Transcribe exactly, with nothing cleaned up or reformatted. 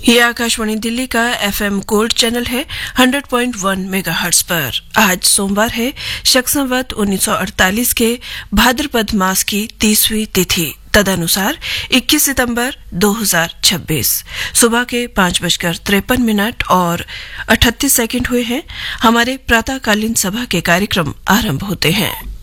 ये आकाशवाणी दिल्ली का FM gold channel है हंड्रेड पॉइंट वन मेगाहर्ट्ज पर। आज सोमवार है, शक संवत उन्नीस सौ अड़तालीस के भाद्रपद मास की तीसवीं तिथि, तदनुसार इक्कीस सितंबर दो हज़ार छब्बीस। सुबह के पांच बजकर तिरपन मिनट और अठतीस सेकंड हुए हैं। हमारे प्रातःकालीन सभा के कार्यक्रम आरंभ होते हैं।